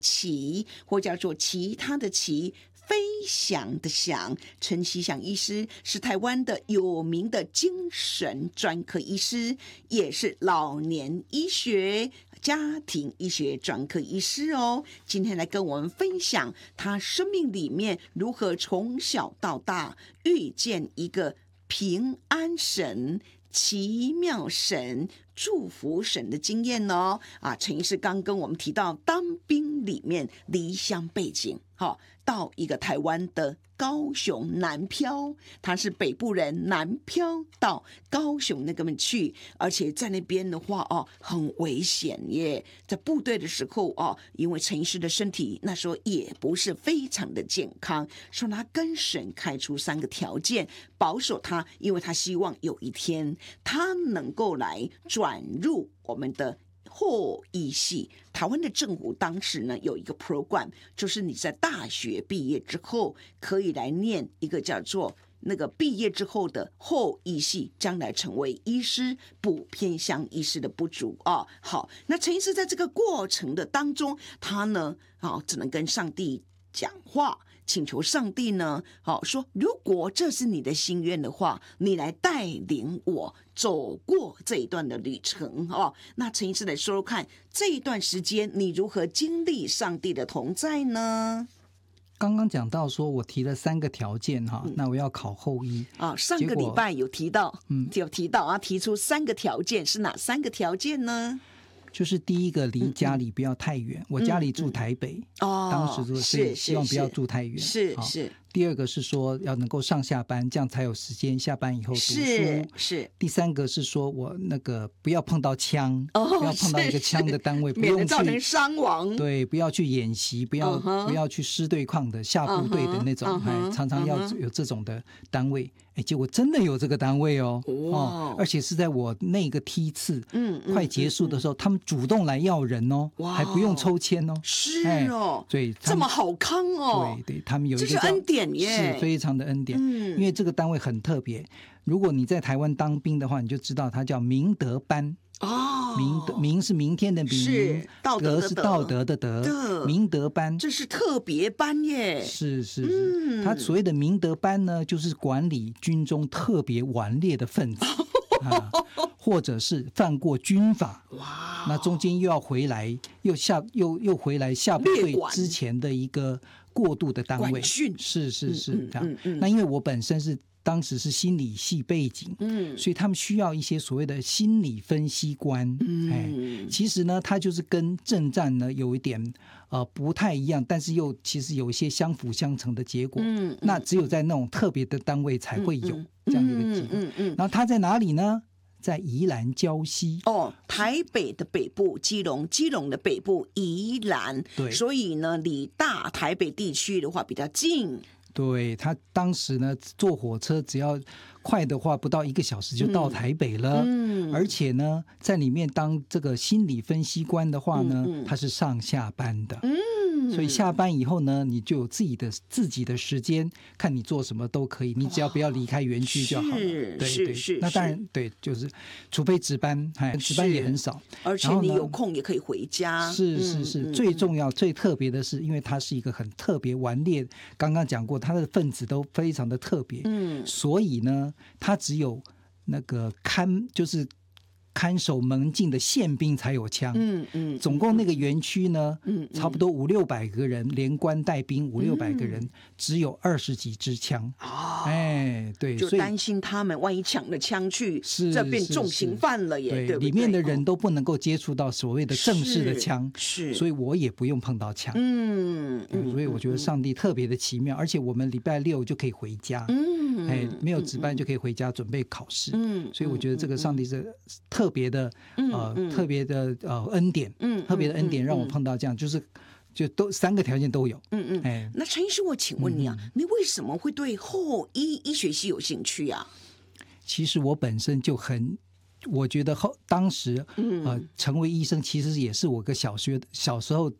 奇，或叫做其他的奇，飞翔的翔。陈其祥医师是台湾的有名的精神专科医师，也是老年医学家庭医学专科医师哦。今天来跟我们分享他生命里面如何从小到大遇见一个平安神、奇妙神、祝福神的经验哦。陈医师刚跟我们提到当兵里面离乡背景，到一个台湾的高雄南漂，他是北部人，南漂到高雄那边去，而且在那边的话很危险耶。在部队的时候因为陈医师的身体那时候也不是非常的健康，说他跟神开出3个条件保守他，因为他希望有一天他能够来转入我们的后医系。台湾的政府当时呢有一个 program， 就是你在大学毕业之后可以来念一个叫做那个毕业之后的后医系，将来成为医师，补偏乡医师的不足好，那陈医师在这个过程的当中，他呢只能跟上帝讲话，请求上帝呢说如果这是你的心愿的话，你来带领我走过这一段的旅程那陈医师来说说看，这一段时间你如何经历上帝的同在呢？ 刚刚讲到说我提了3个条件那我要考后医上个礼拜有提到提出3个条件，是哪3个条件呢？ 就是第一个离家里不要太远，我家里住台北当时就是希望不要住太远， 是第二个是说要能够上下班，这样才有时间下班以后读书， 是第3个是说我那个不要碰到枪不要碰到一个枪的单位，不用去免得造成伤亡， 对，不要去演习，不要去师对抗的下部队的那种常常要有这种的单位结果真的有这个单位而且是在我那个梯次快结束的时候他们主动来要人还不用抽签是对， 这么好康对，他们有一个这是恩典耶， 是非常的恩典因为这个单位很特别，如果你在台湾当兵的话，你就知道它叫明德班明是明天的明，德是道德的德，明德班， 这是特别班耶， 是他所谓的明德班呢，就是管理军中特别顽劣的分子或者是犯过军法，那中间又要回来又回来下部队之前的一个过渡的单位， 管训， 是那因为我本身是当时是心理系背景所以他们需要一些所谓的心理分析官其实呢它就是跟政战呢有一点不太一样，但是又其实有一些相辅相成的结果那只有在那种特别的单位才会有这样一个机会然后它在哪里呢？在宜兰礁溪台北的北部基隆的北部宜兰， 对， 所以呢离大台北地区的话比较近， 对，他当时呢坐火车只要快的话不到1个小时就到台北了而且呢在里面当这个心理分析官的话呢他是上下班的所以下班以后呢你就有自己的时间，看你做什么都可以，你只要不要离开园区就好了对，那当然对，就是除非值班值班也很少， 而且你有空也可以回家， 是最重要最特别的是因为它是一个很特别顽劣，刚刚讲过它的分子都非常的特别所以呢它只有那个就是看守门禁的宪兵才有枪总共那个园区呢差不多500-600个人，连官带兵500-600个人只有20几支枪对， 就担心他们万一抢了枪去这变重刑犯了耶，对不对？ 里面的人都不能够接触到所谓的正式的枪所以我也不用碰到枪所以我觉得上帝特别的奇妙，而且我们礼拜6就可以回家没有值班就可以回家准备考试所以我觉得这个上帝是特别的恩典特别的恩典让我碰到这样就都3个条件都有那陈医师我请问你你为什么会对后医学系有兴趣啊？ 其实我本身就我觉得当时成为医生其实也是我个小时候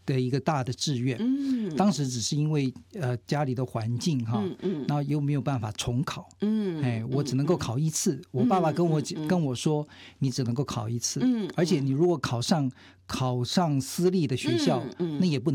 的一个大的志愿。当时只是因为家里的环境哈，然后又没有办法重考。我只能够考一次。我爸爸跟我说，你只能够考一次，而且你如果考上私立的学校，那也不能